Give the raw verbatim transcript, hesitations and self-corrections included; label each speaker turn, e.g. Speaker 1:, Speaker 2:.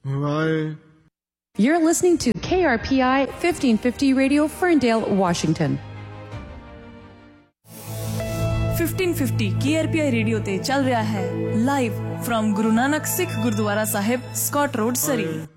Speaker 1: Bye.
Speaker 2: You're listening to K R P I fifteen fifty Radio, Ferndale, Washington.
Speaker 3: fifteen fifty K R P I radio ते चल रहा है live from Guru Nanak Sikh gurdwara Sahib Scott road सरी।